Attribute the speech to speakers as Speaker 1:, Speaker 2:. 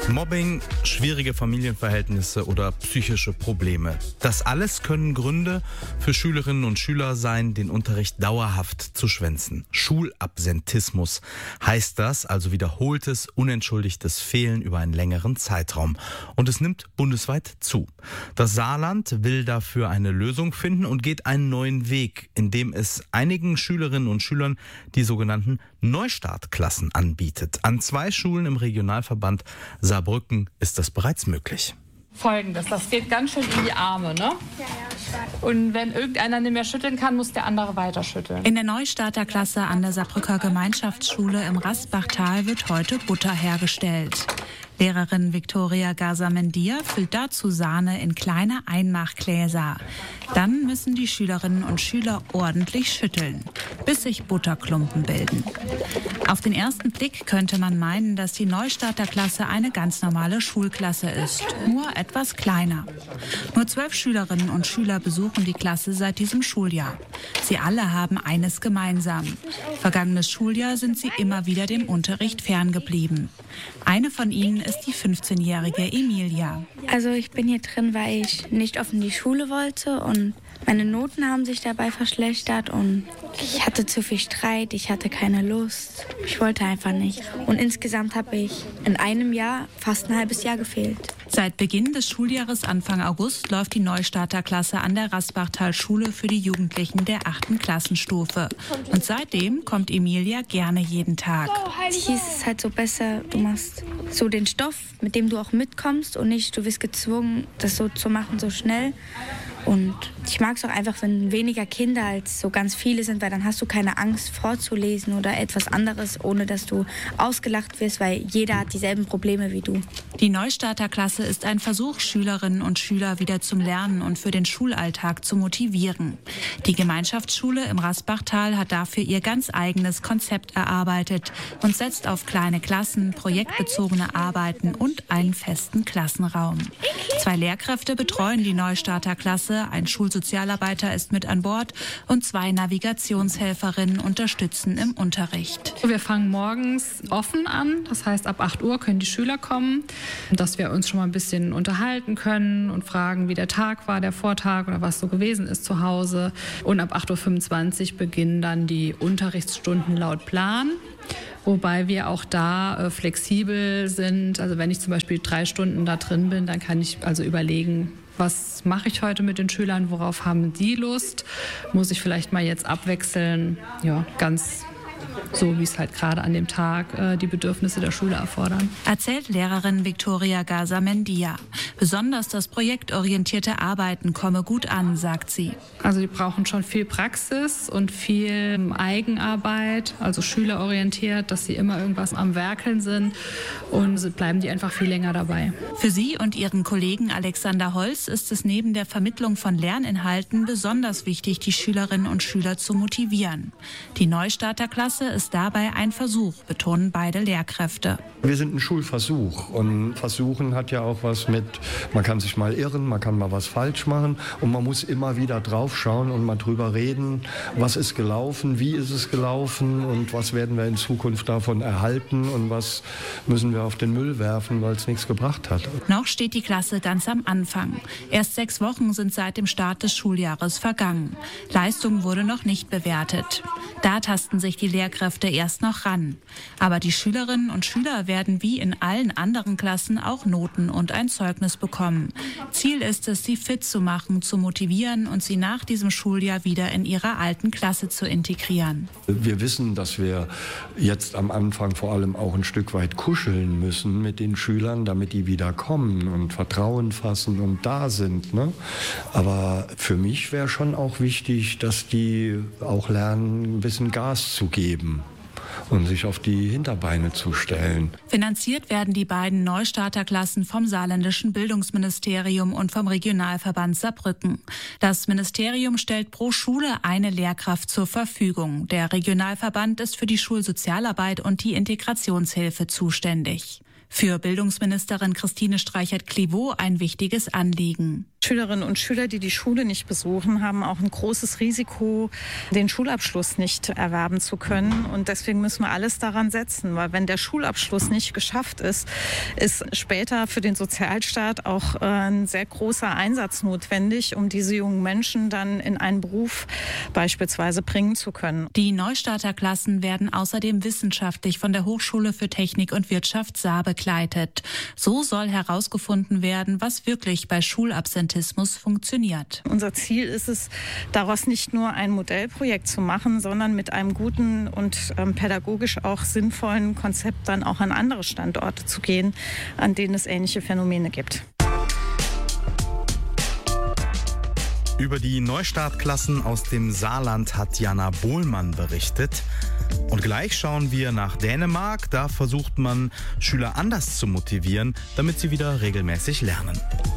Speaker 1: Mobbing, schwierige Familienverhältnisse oder psychische Probleme. Das alles können Gründe für Schülerinnen und Schüler sein, den Unterricht dauerhaft zu schwänzen. Schulabsentismus heißt das, also wiederholtes, unentschuldigtes Fehlen über einen längeren Zeitraum. Und es nimmt bundesweit zu. Das Saarland will dafür eine Lösung finden und geht einen neuen Weg, indem es einigen Schülerinnen und Schülern die sogenannten Neustartklassen anbietet. An 2 Schulen im Regionalverband Saarbrücken ist das bereits möglich.
Speaker 2: Folgendes, das geht ganz schön in die Arme, ne? Und wenn irgendeiner nicht mehr schütteln kann, muss der andere weiter schütteln.
Speaker 3: In der Neustarterklasse an der Saarbrücker Gemeinschaftsschule im Rasbachtal wird heute Butter hergestellt. Lehrerin Viktoria Garsamendia füllt dazu Sahne in kleine Einmachgläser. Dann müssen die Schülerinnen und Schüler ordentlich schütteln, bis sich Butterklumpen bilden. Auf den ersten Blick könnte man meinen, dass die Neustarterklasse eine ganz normale Schulklasse ist, nur etwas kleiner. Nur 12 Schülerinnen und Schüler besuchen die Klasse seit diesem Schuljahr. Sie alle haben eines gemeinsam. Vergangenes Schuljahr sind sie immer wieder dem Unterricht ferngeblieben. Eine von ihnen ist die 15-jährige Emilia.
Speaker 4: Also ich bin hier drin, weil ich nicht oft in die Schule wollte und meine Noten haben sich dabei verschlechtert und ich hatte zu viel Streit, ich hatte keine Lust, ich wollte einfach nicht. Und insgesamt habe ich in einem Jahr fast ein halbes Jahr gefehlt.
Speaker 3: Seit Beginn des Schuljahres Anfang August läuft die Neustarterklasse an der Rasbachtal-Schule für die Jugendlichen der 8. Klassenstufe. Und seitdem kommt Emilia gerne jeden Tag.
Speaker 4: Hier ist es halt so besser, du machst so den Stoff, mit dem du auch mitkommst und nicht, du wirst gezwungen, das so zu machen, so schnell. Und ich mag es auch einfach, wenn weniger Kinder als so ganz viele sind, weil dann hast du keine Angst vorzulesen oder etwas anderes, ohne dass du ausgelacht wirst, weil jeder hat dieselben Probleme wie du.
Speaker 3: Die Neustarterklasse ist ein Versuch, Schülerinnen und Schüler wieder zum Lernen und für den Schulalltag zu motivieren. Die Gemeinschaftsschule im Rasbachtal hat dafür ihr ganz eigenes Konzept erarbeitet und setzt auf kleine Klassen, projektbezogene Arbeiten und einen festen Klassenraum. 2 Lehrkräfte betreuen die Neustarterklasse, ein Schulsozialarbeiter ist mit an Bord und 2 Navigationshelferinnen unterstützen im Unterricht.
Speaker 2: Wir fangen morgens offen an, das heißt ab 8 Uhr können die Schüler kommen, dass wir uns schon mal ein bisschen unterhalten können und fragen, wie der Tag war, der Vortag oder was so gewesen ist zu Hause. Und ab 8.25 Uhr beginnen dann die Unterrichtsstunden laut Plan. Wobei wir auch da flexibel sind. Also wenn ich zum Beispiel 3 Stunden da drin bin, dann kann ich also überlegen, was mache ich heute mit den Schülern, worauf haben die Lust? Muss ich vielleicht mal jetzt abwechseln? Ja, ganz so, wie es halt gerade an dem Tag die Bedürfnisse der Schule erfordern.
Speaker 3: Erzählt Lehrerin Viktoria Garsamendia. Besonders das projektorientierte Arbeiten komme gut an, sagt sie.
Speaker 2: Also die brauchen schon viel Praxis und viel Eigenarbeit, also schülerorientiert, dass sie immer irgendwas am Werkeln sind und so bleiben die einfach viel länger dabei.
Speaker 3: Für sie und ihren Kollegen Alexander Holz ist es neben der Vermittlung von Lerninhalten besonders wichtig, die Schülerinnen und Schüler zu motivieren. Die Neustarterklasse ist dabei ein Versuch, betonen beide Lehrkräfte.
Speaker 5: Wir sind ein Schulversuch und Versuchen hat ja auch was mit, man kann sich mal irren, man kann mal was falsch machen und man muss immer wieder drauf schauen und mal drüber reden, was ist gelaufen, wie ist es gelaufen und was werden wir in Zukunft davon erhalten und was müssen wir auf den Müll werfen, weil es nichts gebracht hat.
Speaker 3: Noch steht die Klasse ganz am Anfang. Erst 6 Wochen sind seit dem Start des Schuljahres vergangen. Leistung wurde noch nicht bewertet. Da tasten sich die Lehrkräfte erst noch ran. Aber die Schülerinnen und Schüler werden wie in allen anderen Klassen auch Noten und ein Zeugnis bekommen. Ziel ist es, sie fit zu machen, zu motivieren und sie nach diesem Schuljahr wieder in ihrer alten Klasse zu integrieren.
Speaker 5: Wir wissen, dass wir jetzt am Anfang vor allem auch ein Stück weit kuscheln müssen mit den Schülern, damit die wieder kommen und Vertrauen fassen und da sind, ne? Aber für mich wäre schon auch wichtig, dass die auch lernen, ein bisschen Gas zu geben und sich auf die Hinterbeine zu stellen.
Speaker 3: Finanziert werden die beiden Neustarterklassen vom saarländischen Bildungsministerium und vom Regionalverband Saarbrücken. Das Ministerium stellt pro Schule eine Lehrkraft zur Verfügung. Der Regionalverband ist für die Schulsozialarbeit und die Integrationshilfe zuständig. Für Bildungsministerin Christine Streichert-Clivaux ein wichtiges Anliegen.
Speaker 6: Schülerinnen und Schüler, die die Schule nicht besuchen, haben auch ein großes Risiko, den Schulabschluss nicht erwerben zu können. Und deswegen müssen wir alles daran setzen, weil wenn der Schulabschluss nicht geschafft ist, ist später für den Sozialstaat auch ein sehr großer Einsatz notwendig, um diese jungen Menschen dann in einen Beruf beispielsweise bringen zu können.
Speaker 3: Die Neustarterklassen werden außerdem wissenschaftlich von der Hochschule für Technik und Wirtschaft Saar begleitet. So soll herausgefunden werden, was wirklich bei Schulabsentismus funktioniert.
Speaker 6: Unser Ziel ist es, daraus nicht nur ein Modellprojekt zu machen, sondern mit einem guten und pädagogisch auch sinnvollen Konzept dann auch an andere Standorte zu gehen, an denen es ähnliche Phänomene gibt.
Speaker 1: Über die Neustartklassen aus dem Saarland hat Jana Bohlmann berichtet. Und gleich schauen wir nach Dänemark. Da versucht man, Schüler anders zu motivieren, damit sie wieder regelmäßig lernen.